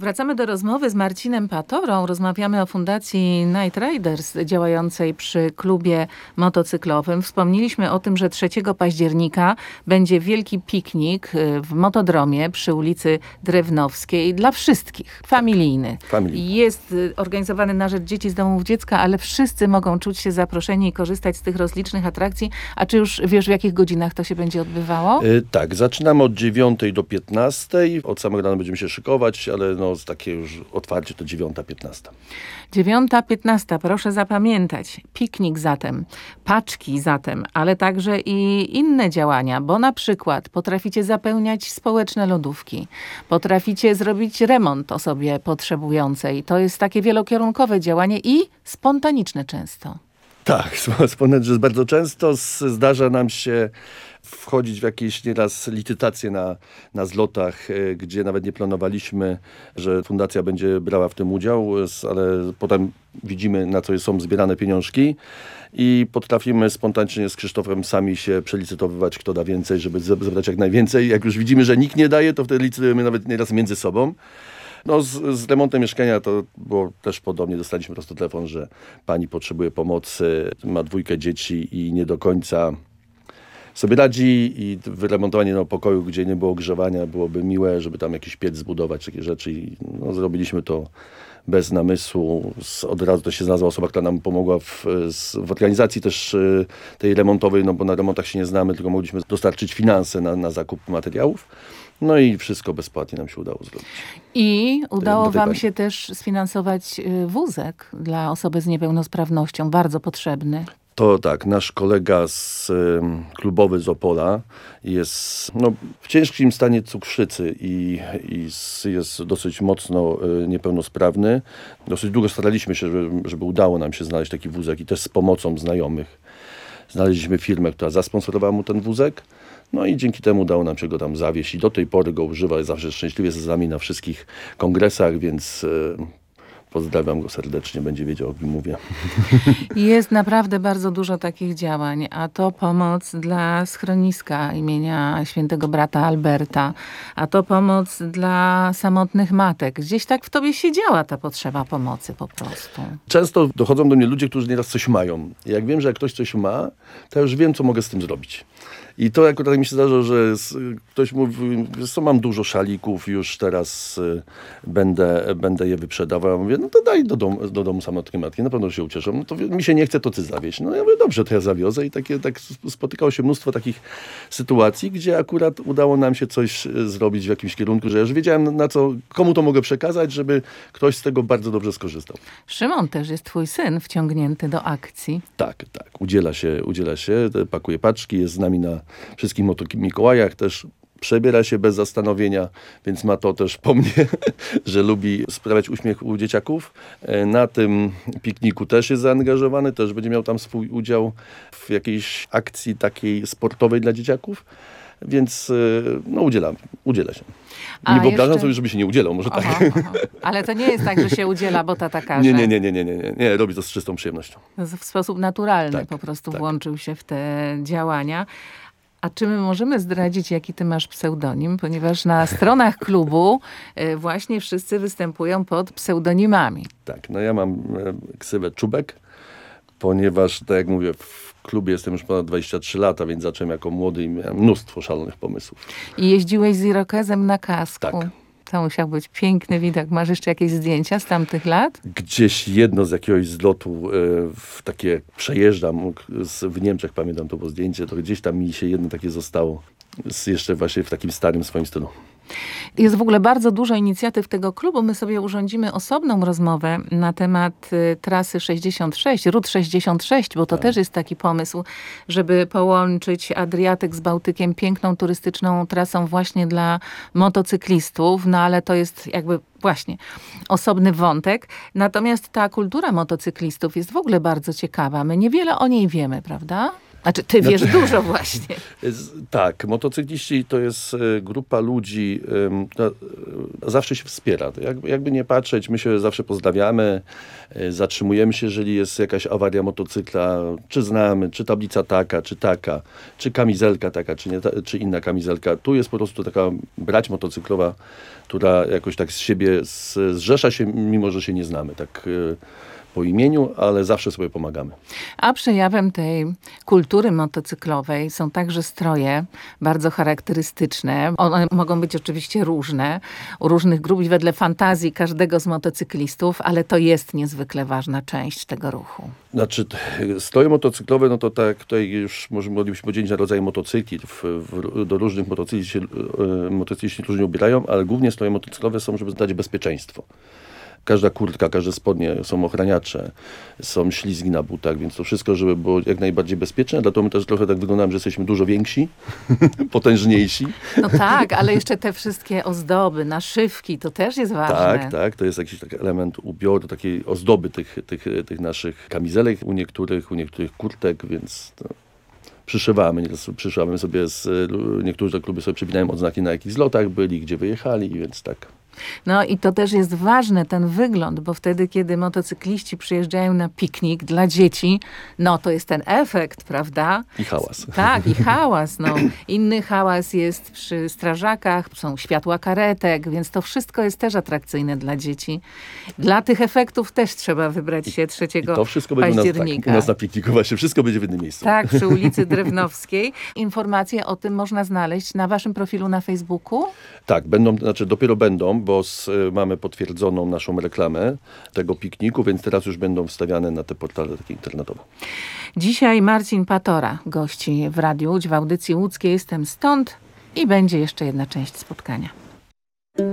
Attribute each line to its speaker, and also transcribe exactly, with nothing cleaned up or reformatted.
Speaker 1: Wracamy do rozmowy z Marcinem Patorą. Rozmawiamy o Fundacji Night Riders działającej przy klubie motocyklowym. Wspomnieliśmy o tym, że trzeciego października będzie wielki piknik w Motodromie przy ulicy Drewnowskiej dla wszystkich, familijny.
Speaker 2: Familijny.
Speaker 1: Jest organizowany na rzecz dzieci z domów dziecka, ale wszyscy mogą czuć się zaproszeni i korzystać z tych rozlicznych atrakcji. A czy już wiesz, w jakich godzinach to się będzie odbywało?
Speaker 2: Yy, tak, zaczynamy od dziewiątej do piętnastej. Od samego rana będziemy się szykować, ale no takie już otwarcie to dziewiąta piętnasta.
Speaker 1: dziewiąta piętnasta, proszę zapamiętać. Piknik zatem, paczki zatem, ale także i inne działania, bo na przykład potraficie zapełniać społeczne lodówki, potraficie zrobić remont osobie potrzebującej. To jest takie wielokierunkowe działanie i spontaniczne często.
Speaker 2: Tak, wspomnę, że bardzo często zdarza nam się wchodzić w jakieś nieraz licytacje na, na zlotach, gdzie nawet nie planowaliśmy, że fundacja będzie brała w tym udział, ale potem widzimy, na co są zbierane pieniążki i potrafimy spontanicznie z Krzysztofem sami się przelicytowywać, kto da więcej, żeby zebrać jak najwięcej. Jak już widzimy, że nikt nie daje, to wtedy licytujemy nawet nieraz między sobą. No z, z remontem mieszkania to było też podobnie. Dostaliśmy po prostu telefon, że pani potrzebuje pomocy, ma dwójkę dzieci i nie do końca sobie radzi i wyremontowanie no, pokoju, gdzie nie było ogrzewania, byłoby miłe, żeby tam jakiś piec zbudować, takie rzeczy. I no, zrobiliśmy to bez namysłu. Z, od razu to się znalazła osoba, która nam pomogła w, z, w organizacji też y, tej remontowej, no bo na remontach się nie znamy, tylko mogliśmy dostarczyć finanse na, na zakup materiałów. No i wszystko bezpłatnie nam się udało zrobić.
Speaker 1: I udało wam
Speaker 2: pani.
Speaker 1: się też sfinansować wózek dla osoby z niepełnosprawnością, bardzo potrzebny.
Speaker 2: To tak, nasz kolega z, y, klubowy z Opola jest no, w ciężkim stanie cukrzycy i, i z, jest dosyć mocno y, niepełnosprawny. Dosyć długo staraliśmy się, żeby, żeby udało nam się znaleźć taki wózek i też z pomocą znajomych. Znaleźliśmy firmę, która zasponsorowała mu ten wózek. No i dzięki temu udało nam się go tam zawieźć i do tej pory go używa. Jest zawsze szczęśliwie z nami na wszystkich kongresach, więc y, pozdrawiam go serdecznie, będzie wiedział, o kim mówię.
Speaker 1: Jest naprawdę bardzo dużo takich działań, a to pomoc dla schroniska imienia świętego brata Alberta, a to pomoc dla samotnych matek. Gdzieś tak w tobie siedziała ta potrzeba pomocy po prostu.
Speaker 2: Często dochodzą do mnie ludzie, którzy nieraz coś mają. I jak wiem, że jak ktoś coś ma, to już wiem, co mogę z tym zrobić. I to akurat mi się zdarza, że ktoś mówi, co mam dużo szalików, już teraz y, będę, będę je wyprzedawał. Ja mówię, no to daj do domu, do domu samotnej matki, na pewno się ucieszą. No to mi się nie chce, to ty zawieź. No ja mówię, dobrze, to ja zawiozę. I takie, tak spotykało się mnóstwo takich sytuacji, gdzie akurat udało nam się coś zrobić w jakimś kierunku, że ja już wiedziałem, na co, komu to mogę przekazać, żeby ktoś z tego bardzo dobrze skorzystał.
Speaker 1: Szymon też jest twój syn wciągnięty do akcji.
Speaker 2: Tak, tak. Udziela się, udziela się, pakuje paczki, jest z nami na wszystkich Mikołajach, też przebiera się bez zastanowienia, więc ma to też po mnie, że lubi sprawiać uśmiech u dzieciaków. Na tym pikniku też jest zaangażowany, też będzie miał tam swój udział w jakiejś akcji takiej sportowej dla dzieciaków, więc no udzielam, udziela się.
Speaker 1: A
Speaker 2: nie wyobrażam
Speaker 1: jeszcze...
Speaker 2: sobie, żeby się nie udzielał, może
Speaker 1: aha,
Speaker 2: tak.
Speaker 1: aha. Ale to nie jest tak, że się udziela, bo tata każe.
Speaker 2: Nie, nie, nie, nie, nie, nie, nie, nie, robi to z czystą przyjemnością.
Speaker 1: W sposób naturalny
Speaker 2: tak,
Speaker 1: po prostu
Speaker 2: tak.
Speaker 1: włączył się w te działania. A czy my możemy zdradzić, jaki ty masz pseudonim? Ponieważ na stronach klubu właśnie wszyscy występują pod pseudonimami.
Speaker 2: Tak, no ja mam ksywę Czubek, ponieważ, tak jak mówię, w klubie jestem już ponad dwadzieścia trzy lata, więc zacząłem jako młody i miałem mnóstwo szalonych pomysłów.
Speaker 1: I jeździłeś z irokezem na kasku.
Speaker 2: Tak.
Speaker 1: To musiał być piękny widok. Masz jeszcze jakieś zdjęcia z tamtych lat?
Speaker 2: Gdzieś jedno z jakiegoś zlotu, w takie przejeżdżam w Niemczech, pamiętam to było zdjęcie, to gdzieś tam mi się jedno takie zostało. Jeszcze właśnie w takim starym swoim stylu.
Speaker 1: Jest w ogóle bardzo dużo inicjatyw tego klubu. My sobie urządzimy osobną rozmowę na temat y, trasy sześćdziesiąt sześć, Rut sześćdziesiąt sześć, bo to tak. też jest taki pomysł, żeby połączyć Adriatyk z Bałtykiem piękną turystyczną trasą właśnie dla motocyklistów, no ale to jest jakby właśnie osobny wątek. Natomiast ta kultura motocyklistów jest w ogóle bardzo ciekawa. My niewiele o niej wiemy, prawda? Znaczy, ty wiesz znaczy, dużo właśnie.
Speaker 2: Tak, motocykliści to jest grupa ludzi, zawsze się wspiera. Jak, jakby nie patrzeć, my się zawsze pozdrawiamy, y, zatrzymujemy się, jeżeli jest jakaś awaria motocykla, czy znamy, czy tablica taka, czy taka, czy kamizelka taka, czy, nie ta, czy inna kamizelka. Tu jest po prostu taka brać motocyklowa, która jakoś tak z siebie z, zrzesza się, mimo że się nie znamy tak y, po imieniu, ale zawsze sobie pomagamy.
Speaker 1: A przejawem tej kultury motocyklowej są także stroje bardzo charakterystyczne. One mogą być oczywiście różne, u różnych grup i wedle fantazji każdego z motocyklistów, ale to jest niezwykle ważna część tego ruchu.
Speaker 2: Znaczy, stroje motocyklowe, no to tak, tutaj już możemy moglibyśmy podzielić na rodzaje motocykli. W, w, do różnych motocykli się, y, motocykliści różnie ubierają, ale głównie stroje motocyklowe są, żeby dać bezpieczeństwo. Każda kurtka, każde spodnie są ochraniacze, są ślizgi na butach, więc to wszystko, żeby było jak najbardziej bezpieczne. Dlatego my też trochę tak wyglądamy, że jesteśmy dużo więksi, potężniejsi.
Speaker 1: No tak, ale jeszcze te wszystkie ozdoby, naszywki, to też jest ważne.
Speaker 2: Tak, tak, to jest jakiś taki element ubioru, takiej ozdoby tych, tych, tych naszych kamizelek u niektórych, u niektórych kurtek, więc to przyszywamy. Nieraz przyszywamy sobie, z, niektórzy kluby sobie przypinają odznaki, na jakich zlotach byli, gdzie wyjechali, więc tak.
Speaker 1: No i to też jest ważne, ten wygląd, bo wtedy, kiedy motocykliści przyjeżdżają na piknik dla dzieci, no to jest ten efekt, prawda?
Speaker 2: I hałas.
Speaker 1: Tak, i hałas. No. Inny hałas jest przy strażakach, są światła karetek, więc to wszystko jest też atrakcyjne dla dzieci. Dla tych efektów też trzeba wybrać się trzeciego
Speaker 2: I to wszystko będzie u nas,
Speaker 1: października.
Speaker 2: tak, u nas na pikniku właśnie, wszystko będzie w jednym miejscu.
Speaker 1: Tak, przy ulicy Drewnowskiej. Informacje o tym można znaleźć na waszym profilu na Facebooku?
Speaker 2: Tak, będą, znaczy dopiero będą, bo z, mamy potwierdzoną naszą reklamę tego pikniku, więc teraz już będą wstawiane na te portale takie internetowe.
Speaker 1: Dzisiaj Marcin Patora gości w Radiu Łódź w audycji łódzkiej Jestem Stąd i będzie jeszcze jedna część spotkania.